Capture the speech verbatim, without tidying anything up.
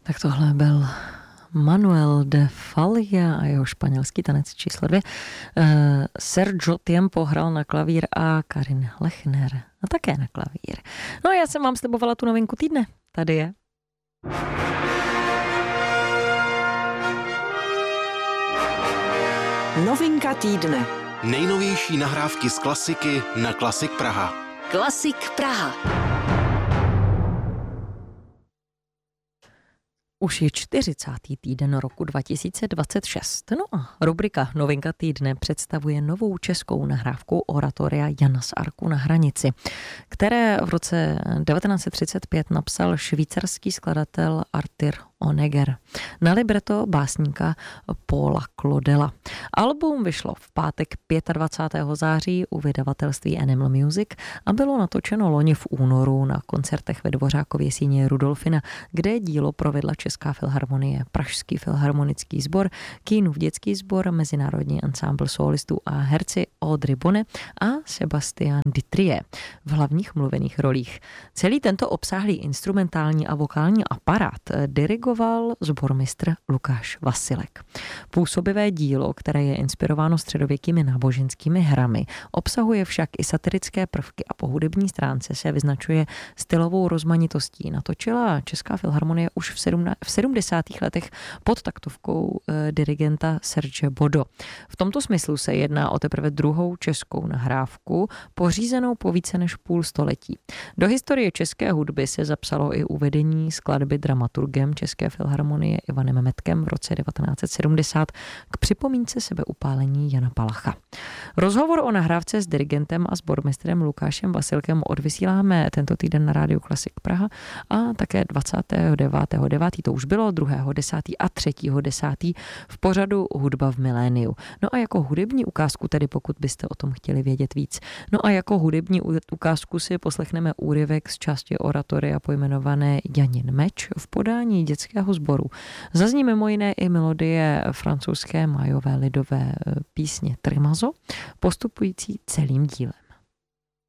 Tak tohle byl Manuel de Falla a jeho španělský tanec číslo dvě. Uh, Sergio Tiempo hrál na klavír a Karin Lechner a také na klavír. No a já jsem vám slibovala tu novinku týdne. Tady je. Novinka týdne. Nejnovější nahrávky z klasiky na Klasik Praha. Klasik Praha. Už je čtyřicátý týden roku dva tisíce dvacet šest. No a rubrika Novinka týdne představuje novou českou nahrávku oratoria Jana z Arku na hranici, které v roce devatenáct set třicet pět napsal švýcarský skladatel Arthur Honegger na libreto básníka Paula Claudela. Album vyšlo v pátek dvacátého pátého září u vydavatelství Animal Music a bylo natočeno loni v únoru na koncertech ve Dvořákově síni Rudolfina, kde dílo provedla Česká filharmonie, Pražský filharmonický sbor, Kínův dětský sbor, Mezinárodní ansámbl solistů a herci Audrey Bonne a Sebastian Ditrie v hlavních mluvených rolích. Celý tento obsáhlý instrumentální a vokální aparát dirigoval sbormistr Lukáš Vasilek. Působivé dílo, které je inspirováno středověkými náboženskými hrami, obsahuje však i satirické prvky a po hudební stránce se vyznačuje stylovou rozmanitostí. Natočila Česká filharmonie už v, sedmna, v sedmdesátých letech pod taktovkou e, dirigenta Serge Bodo. V tomto smyslu se jedná o teprve druhou českou nahrávku, pořízenou po více než půl století. Do historie české hudby se zapsalo i uvedení skladby dramaturgem České filharmonie Ivanem Metkem v roce devatenáct set sedmdesát k připomínce sebeupálení Jana Palacha. Rozhovor o nahrávce s dirigentem a sbormistrem Lukášem Vasilkem odvysíláme tento týden na rádiu Klasik Praha a také dvacátého devátého devátého to už bylo, druhého desátého a třetího desátého v pořadu Hudba v miléniu. No a jako hudební ukázku, tedy pokud byste o tom chtěli vědět víc, no a jako hudební ukázku si poslechneme úryvek z části oratoria pojmenované Janin meč v podání dětského sboru. Zazní mimo jiné i melodie francouzské májové lidové písně Tremazo, postupující celým dílem.